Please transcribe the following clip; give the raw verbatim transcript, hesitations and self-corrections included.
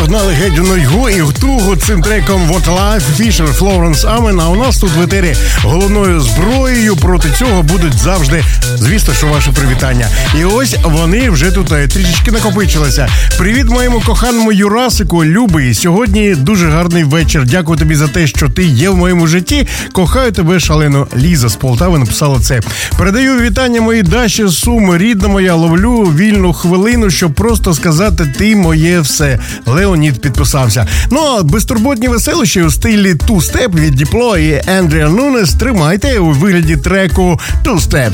погнали геть у нойгу і в тугу цим треком What Life, Фішер, Флоренс Амен. А у нас тут в етері головною зброєю проти цього будуть завжди, звісно, що ваше привітання. І ось вони вже тут трішечки накопичилися. Привіт моєму коханому Юрасику, любий. Сьогодні дуже гарний вечір. Дякую тобі за те, що ти є в моєму житті. Кохаю тебе шалено. Ліза з Полтави написала це. Передаю вітання моїй Даші з Суми. Рідна моя, ловлю вільну хвилину, щоб просто сказати ти моє все. Леонід підписався. Ну, а безтурботні веселощі у стилі Two Step від Diplo і Андрія Нунес тримайте у вигляді треку Two Steps.